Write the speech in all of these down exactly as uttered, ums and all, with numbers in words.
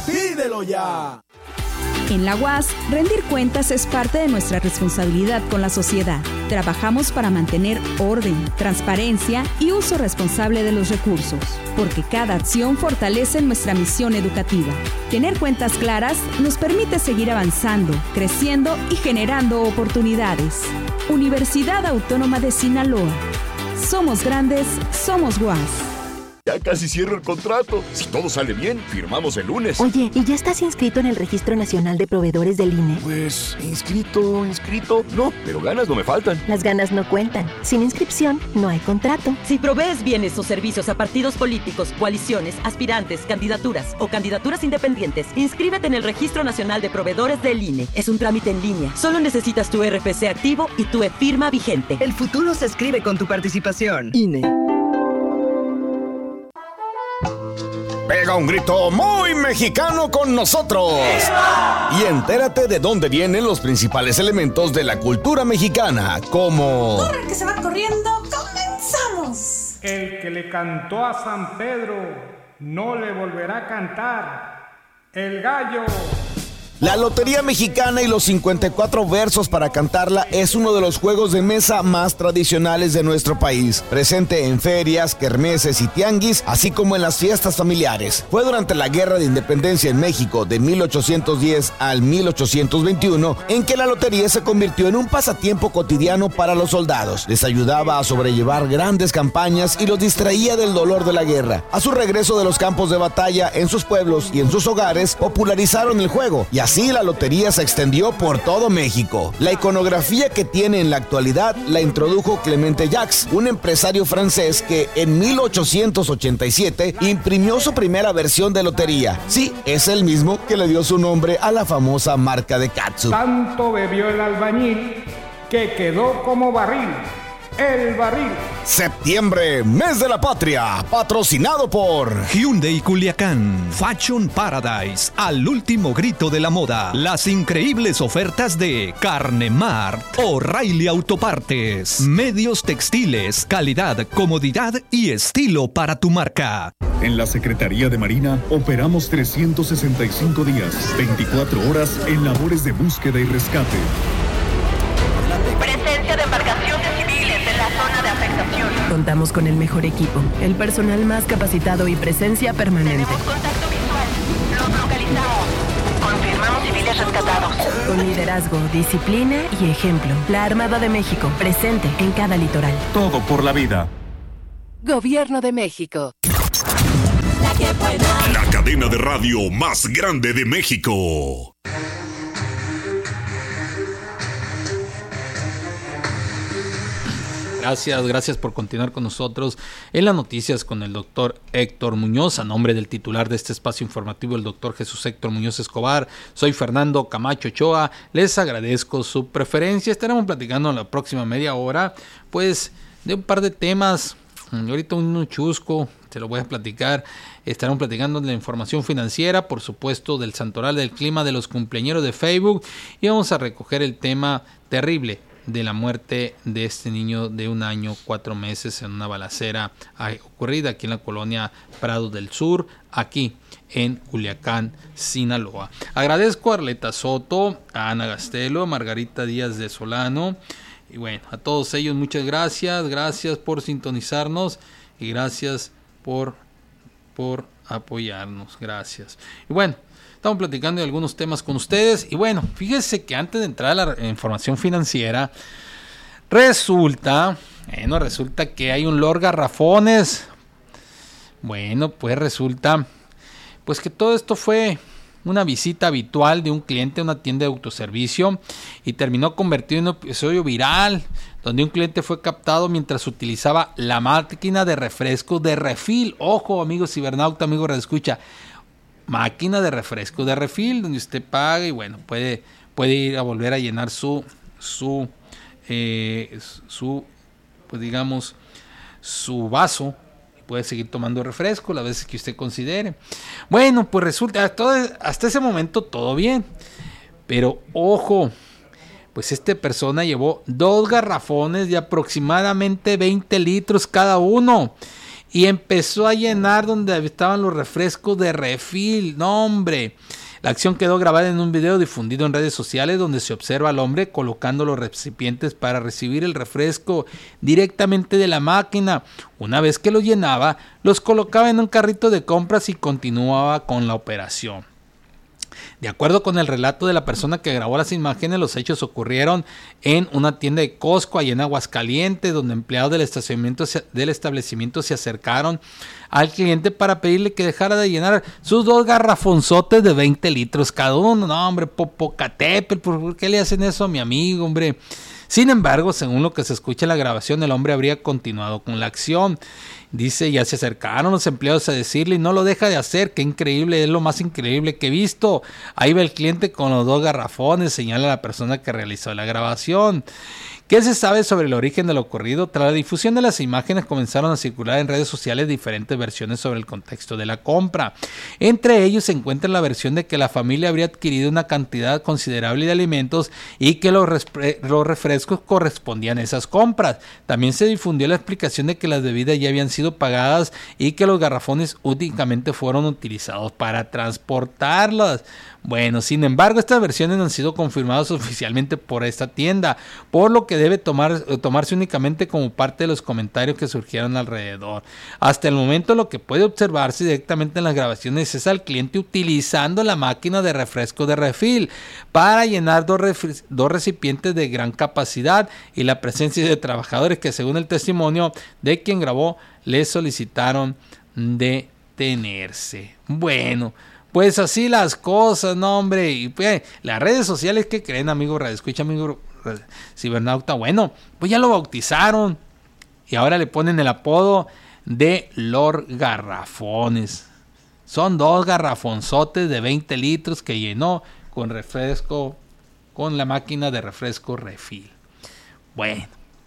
¡Pídelo ya! En la U A S, rendir cuentas es parte de nuestra responsabilidad con la sociedad. Trabajamos para mantener orden, transparencia y uso responsable de los recursos, porque cada acción fortalece nuestra misión educativa. Tener cuentas claras nos permite seguir avanzando, creciendo y generando oportunidades. Universidad Autónoma de Sinaloa. Somos grandes, somos U A S. Ya casi cierro el contrato. Si todo sale bien, firmamos el lunes. Oye, ¿y ya estás inscrito en el Registro Nacional de Proveedores del I N E? Pues, inscrito, inscrito. No, pero ganas no me faltan. Las ganas no cuentan. Sin inscripción, no hay contrato. Si provees bienes o servicios a partidos políticos, coaliciones, aspirantes, candidaturas o candidaturas independientes, inscríbete en el Registro Nacional de Proveedores del I N E. Es un trámite en línea. Solo necesitas tu R F C activo y tu e-firma vigente. El futuro se escribe con tu participación. I N E. Pega un grito muy mexicano con nosotros y entérate de dónde vienen los principales elementos de la cultura mexicana, como... ¡Corre que se va corriendo! ¡Comenzamos! El que le cantó a San Pedro no le volverá a cantar. El gallo. La Lotería Mexicana y los cincuenta y cuatro versos para cantarla es uno de los juegos de mesa más tradicionales de nuestro país, presente en ferias, kermeses y tianguis, así como en las fiestas familiares. Fue durante la Guerra de Independencia en México de mil ochocientos diez al mil ochocientos veintiuno en que la lotería se convirtió en un pasatiempo cotidiano para los soldados. Les ayudaba a sobrellevar grandes campañas y los distraía del dolor de la guerra. A su regreso de los campos de batalla en sus pueblos y en sus hogares, popularizaron el juego y así la lotería se extendió por todo México. La iconografía que tiene en la actualidad la introdujo Clemente Jacques, un empresario francés que en mil ochocientos ochenta y siete imprimió su primera versión de lotería. Sí, es el mismo que le dio su nombre a la famosa marca de catsup. Tanto bebió el albañil que quedó como barril. El barril. Septiembre, mes de la patria, patrocinado por Hyundai Culiacán, Fashion Paradise, al último grito de la moda, las increíbles ofertas de Carne Mart, O'Reilly Autopartes, medios textiles, calidad, comodidad y estilo para tu marca. En la Secretaría de Marina operamos trescientos sesenta y cinco días, veinticuatro horas en labores de búsqueda y rescate. Presencia de embarcaciones civiles en la zona de afectación. Contamos con el mejor equipo, el personal más capacitado y presencia permanente. Tenemos contacto visual. Los localizamos. Confirmamos civiles rescatados. Con liderazgo, disciplina y ejemplo. La Armada de México, presente en cada litoral. Todo por la vida. Gobierno de México. La que buena. La cadena de radio más grande de México. Gracias, gracias por continuar con nosotros en las noticias con el doctor Héctor Muñoz. A nombre del titular de este espacio informativo, el doctor Jesús Héctor Muñoz Escobar, soy Fernando Camacho Ochoa. Les agradezco su preferencia. Estaremos platicando en la próxima media hora, pues, de un par de temas. Ahorita un chusco, se lo voy a platicar. Estaremos platicando de la información financiera, por supuesto, del santoral del clima de los cumpleañeros de Facebook. Y vamos a recoger el tema terrible de la muerte de este niño de un año, cuatro meses en una balacera ocurrida aquí en la colonia Prado del Sur, aquí en Culiacán, Sinaloa. Agradezco a Arleta Soto, a Ana Gastelo, a Margarita Díaz de Solano y bueno, a todos ellos muchas gracias, gracias por sintonizarnos y gracias por, por apoyarnos, gracias. Y bueno, estamos platicando de algunos temas con ustedes. Y bueno, fíjense que antes de entrar a la información financiera, resulta, bueno, resulta que hay un Lord Garrafones. Bueno, pues resulta, pues que todo esto fue una visita habitual de un cliente a una tienda de autoservicio y terminó convertido en un episodio viral, donde un cliente fue captado mientras utilizaba la máquina de refresco de refil. Ojo, amigos cibernauta, amigos radioescucha, máquina de refresco de refil, donde usted paga y bueno, puede, puede ir a volver a llenar su, su, eh, su, pues digamos, su vaso y puede seguir tomando refresco las veces que usted considere. Bueno, pues resulta, todo, hasta ese momento todo bien, pero ojo, pues esta persona llevó dos garrafones de aproximadamente veinte litros cada uno. y empezó a llenar donde estaban los refrescos de refil. No, hombre. La acción quedó grabada en un video difundido en redes sociales donde se observa al hombre colocando los recipientes para recibir el refresco directamente de la máquina. Una vez que los llenaba, los colocaba en un carrito de compras y continuaba con la operación. De acuerdo con el relato de la persona que grabó las imágenes, los hechos ocurrieron en una tienda de Costco, allá en Aguascalientes, donde empleados del, estacionamiento, del establecimiento se acercaron al cliente para pedirle que dejara de llenar sus dos garrafonzotes de veinte litros cada uno. No, hombre, Popocatépetl, ¿por qué le hacen eso a mi amigo, hombre? Sin embargo, según lo que se escucha en la grabación, el hombre habría continuado con la acción. Dice, ya se acercaron los empleados a decirle y no lo deja de hacer. Qué increíble, es lo más increíble que he visto. Ahí va el cliente con los dos garrafones, señala la persona que realizó la grabación. ¿Qué se sabe sobre el origen de lo ocurrido? Tras la difusión de las imágenes comenzaron a circular en redes sociales diferentes versiones sobre el contexto de la compra. Entre ellos se encuentra la versión de que la familia habría adquirido una cantidad considerable de alimentos y que los, refre- los refrescos correspondían a esas compras. También se difundió la explicación de que las bebidas ya habían sido pagadas y que los garrafones únicamente fueron utilizados para transportarlas. Bueno, sin embargo, estas versiones no han sido confirmadas oficialmente por esta tienda, por lo que debe tomar, tomarse únicamente como parte de los comentarios que surgieron alrededor. Hasta el momento, lo que puede observarse directamente en las grabaciones es al cliente utilizando la máquina de refresco de refil para llenar dos, refri- dos recipientes de gran capacidad y la presencia de trabajadores que, según el testimonio de quien grabó, le solicitaron detenerse. Bueno, pues así las cosas, no, hombre. Y pues, las redes sociales, ¿qué creen, amigo? Escucha, amigo cibernauta. Bueno, pues ya lo bautizaron y ahora le ponen el apodo de Lord Garrafones. Son dos garrafonzotes de veinte litros que llenó con refresco, con la máquina de refresco refil. Bueno,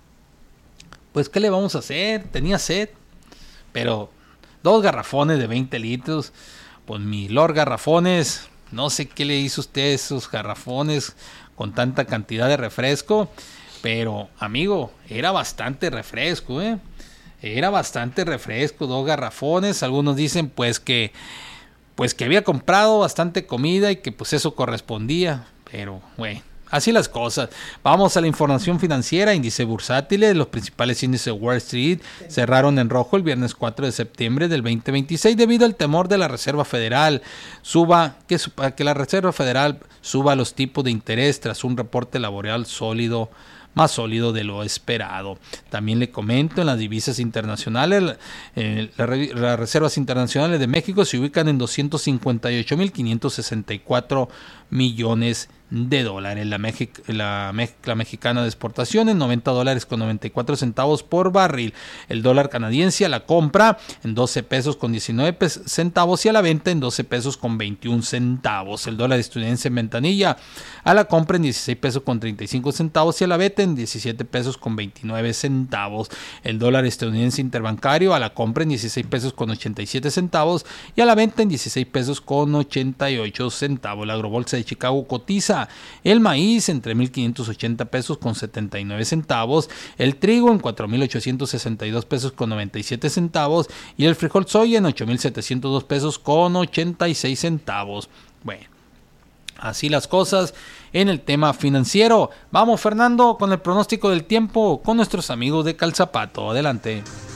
pues ¿qué le vamos a hacer? Tenía sed, pero dos garrafones de veinte litros. Pues mi Lord Garrafones, no sé qué le hizo usted a esos garrafones con tanta cantidad de refresco, pero amigo, era bastante refresco, ¿eh? Era bastante refresco, dos garrafones. Algunos dicen pues que, pues que había comprado bastante comida y que pues eso correspondía, pero bueno. Así las cosas. Vamos a la información financiera. Índice bursátiles. Los principales índices de Wall Street cerraron en rojo el viernes cuatro de septiembre del veinte veintiséis debido al temor de la Reserva Federal suba que, que la Reserva Federal suba los tipos de interés tras un reporte laboral sólido, más sólido de lo esperado. También le comento, en las divisas internacionales, eh, las la reservas internacionales de México se ubican en doscientos cincuenta y ocho mil quinientos sesenta y cuatro millones de dólares. La, Mexic la, la mexicana de exportación en noventa dólares con noventa y cuatro centavos por barril. El dólar canadiense a la compra en doce pesos con diecinueve centavos y a la venta en doce pesos con veintiún centavos. El dólar estadounidense en ventanilla a la compra en dieciséis pesos con treinta y cinco centavos y a la venta en diecisiete pesos con veintinueve centavos. El dólar estadounidense interbancario a la compra en dieciséis pesos con ochenta y siete centavos y a la venta en dieciséis pesos con ochenta y ocho centavos. La agrobolsa de Chicago cotiza el maíz en tres mil quinientos ochenta pesos con setenta y nueve centavos, el trigo en cuatro mil ochocientos sesenta y dos pesos con noventa y siete centavos y el frijol soya en ocho mil setecientos dos pesos con ochenta y seis centavos. Bueno, así las cosas en el tema financiero. Vamos, Fernando, con el pronóstico del tiempo con nuestros amigos de Calzapato. Adelante.